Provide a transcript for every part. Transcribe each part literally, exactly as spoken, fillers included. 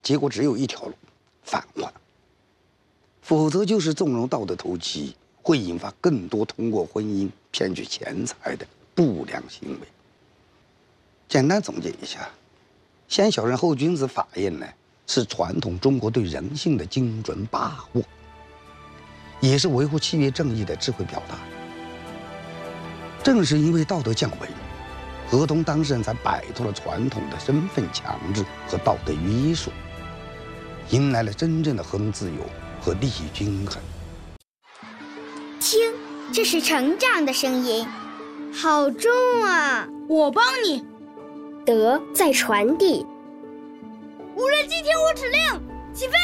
结果只有一条路，反化。否则就是纵容道德投机，会引发更多通过婚姻骗取钱财的不良行为。简单总结一下，先小人后君子法印呢，是传统中国对人性的精准把握，也是维护契约正义的智慧表达。正是因为道德降维，合同当事人才摆脱了传统的身份强制和道德约束，迎来了真正的婚自由和利益均衡。 听，这是成长的声音，好重啊！ 我帮你。 德在传递。 无人机听我指令，起飞！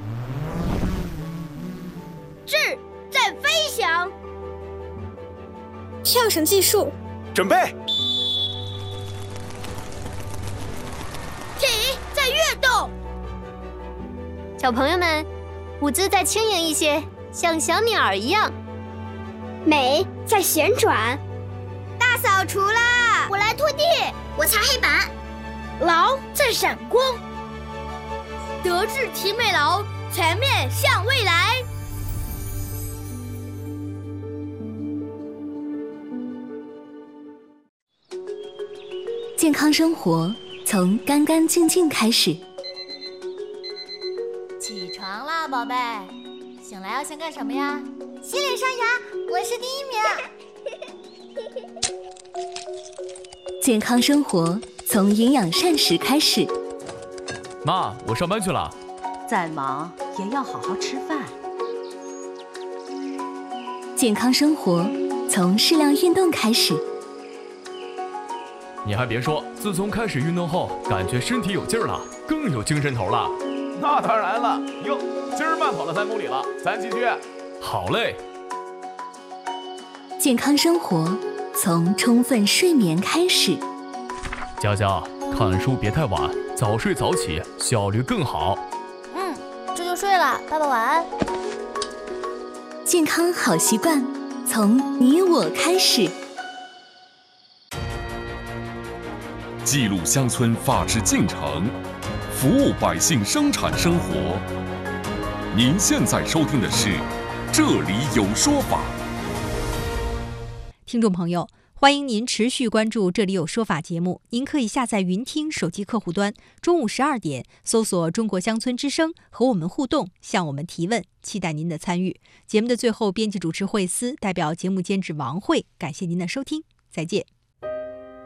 智在飞翔。 跳绳技术， 准备。 体在跃动。 小朋友们，舞姿再轻盈一些，像小鸟儿一样。 美在旋转。 大扫除啦！我来拖地， 我擦黑板。 劳在闪光。德智体美劳，全面向未来。 健康生活从干干净净开始。 起床啦，宝贝！醒来要先干什么呀？ 洗脸刷牙，我是第一名。健康生活从营养膳食开始。 妈，我上班去了。 再忙也要好好吃饭。 健康生活从适量运动开始。 你还别说，自从开始运动后，感觉身体有劲儿了，更有精神头了。 那当然了，哟，今儿慢跑了三公里了，咱继续。 好嘞。 健康生活从充分睡眠开始。 佳佳，看书别太晚，早睡早起，效率更好。 嗯，这就睡了，爸爸晚安。 健康好习惯从你我开始。 记录乡村法治进程，服务百姓生产生活。您现在收听的是《这里有说法》。 听众朋友，欢迎您持续关注《这里有说法》节目。您可以下载云听手机客户端，中午十二点搜索中国乡村之声，和我们互动，向我们提问，期待您的参与。节目的最后，编辑主持惠思代表节目监制王慧，感谢您的收听，再见。